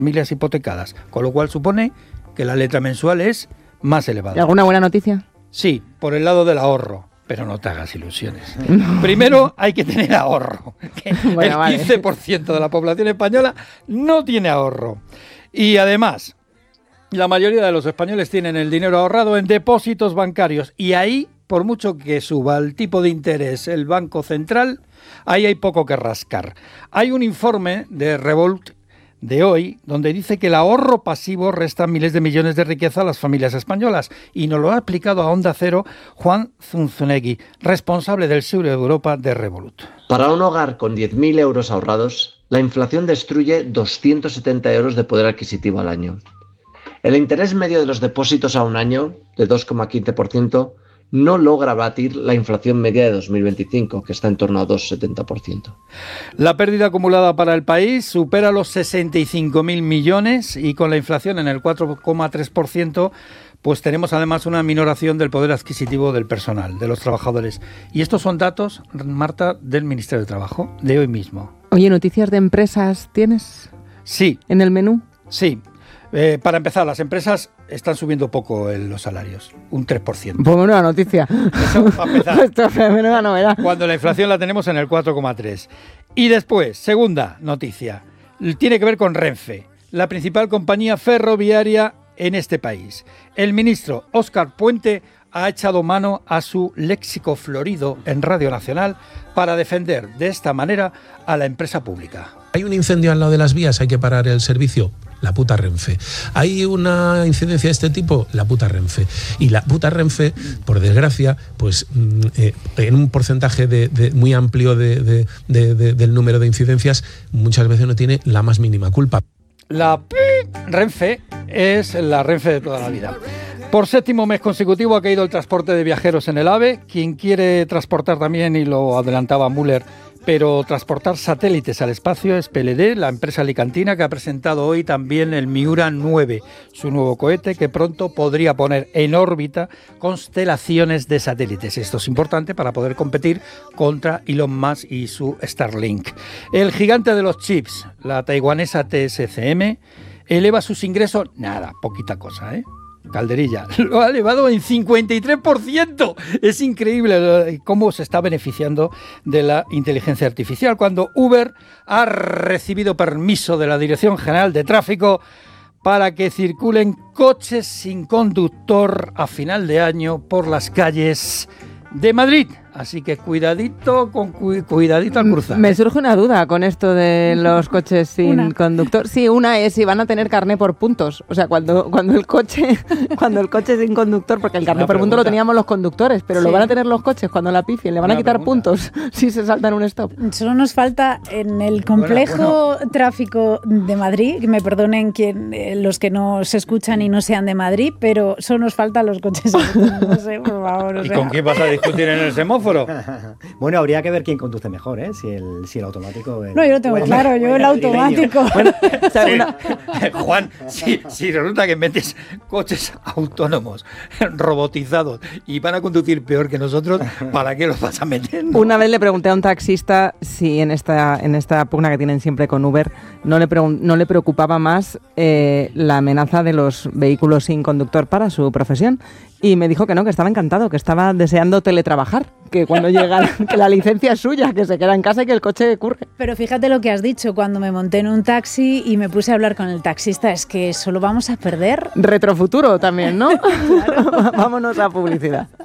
familias hipotecadas, con lo cual supone que la letra mensual es más elevada. ¿Y alguna buena noticia? Sí, por el lado del ahorro, pero no te hagas ilusiones. Primero hay que tener ahorro, que bueno, el 15% de la población española no tiene ahorro. Y además, la mayoría de los españoles tienen el dinero ahorrado en depósitos bancarios y ahí, por mucho que suba el tipo de interés el Banco Central, ahí hay poco que rascar. Hay un informe de Revolut de hoy, donde dice que el ahorro pasivo resta miles de millones de riqueza a las familias españolas, y nos lo ha explicado a Onda Cero Juan Zunzunegui, responsable del sur de Europa de Revolut. Para un hogar con 10.000 euros ahorrados, la inflación destruye 270 euros de poder adquisitivo al año. El interés medio de los depósitos a un año, de 2,15%, no logra batir la inflación media de 2025, que está en torno a 2,70%. La pérdida acumulada para el país supera los 65.000 millones y con la inflación en el 4,3%, pues tenemos además una minoración del poder adquisitivo del personal, de los trabajadores. Y estos son datos, Marta, del Ministerio de Trabajo, de hoy mismo. Oye, ¿noticias de empresas tienes? Sí. ¿En el menú? Sí. Para empezar, las empresas están subiendo poco los salarios, un 3%. Pues menuda noticia. Eso para empezar. Esto es menuda novedad. Cuando la inflación la tenemos en el 4,3%. Y después, segunda noticia, tiene que ver con Renfe, la principal compañía ferroviaria en este país. El ministro Óscar Puente ha echado mano a su léxico florido en Radio Nacional para defender de esta manera a la empresa pública. Hay un incendio al lado de las vías, hay que parar el servicio. La puta Renfe. Hay una incidencia de este tipo, la puta Renfe. Y la puta Renfe, por desgracia, pues en un porcentaje muy amplio del número de incidencias, muchas veces no tiene la más mínima culpa. La Renfe es la Renfe de toda la vida. Por 7º mes consecutivo ha caído el transporte de viajeros en el AVE. Quien quiere transportar también, y lo adelantaba Müller, pero transportar satélites al espacio es PLD, la empresa alicantina, que ha presentado hoy también el Miura 9, su nuevo cohete que pronto podría poner en órbita constelaciones de satélites. Esto es importante para poder competir contra Elon Musk y su Starlink. El gigante de los chips, la taiwanesa TSCM, eleva sus ingresos, nada, poquita cosa, Calderilla, lo ha elevado en 53%. Es increíble cómo se está beneficiando de la inteligencia artificial. Cuando Uber ha recibido permiso de la Dirección General de Tráfico para que circulen coches sin conductor a final de año por las calles de Madrid. Así que cuidadito al cruzar. Me surge una duda con esto de los coches sin conductor. Sí, una es si van a tener carné por puntos. O sea, cuando el coche sin conductor, porque el carné por puntos lo teníamos los conductores, pero lo van a tener los coches cuando la pifien. Le van a quitar puntos si se saltan un stop. Solo nos falta en el complejo tráfico de Madrid, que me perdonen los que no se escuchan y no sean de Madrid, pero solo nos faltan los coches autónomos, no sé, por favor. ¿Y con quién vas a discutir en el semáforo? Bueno, habría que ver quién conduce mejor, si el automático... No, yo lo tengo claro, yo el automático. Bueno, Juan, si resulta que metes coches autónomos, robotizados, y van a conducir peor que nosotros, ¿para qué los vas a meter? Una vez le pregunté a un taxista si en esta pugna que tienen siempre con Uber no le preocupaba más la amenaza de los vehículos sin conductor para su profesión. Y me dijo que no, que estaba encantado, que estaba deseando teletrabajar, que cuando llega, que la licencia es suya, que se queda en casa y que el coche curre. Pero fíjate lo que has dicho, cuando me monté en un taxi y me puse a hablar con el taxista, es que solo vamos a perder. Retrofuturo también, ¿no? Claro. Vámonos a publicidad.